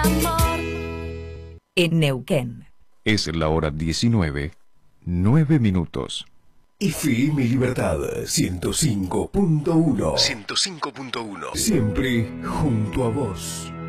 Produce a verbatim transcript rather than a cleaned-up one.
amor. En Neuquén. Es la hora diecinueve, nueve minutos. F M Libertad ciento cinco punto uno. ciento cinco punto uno. Siempre junto a vos.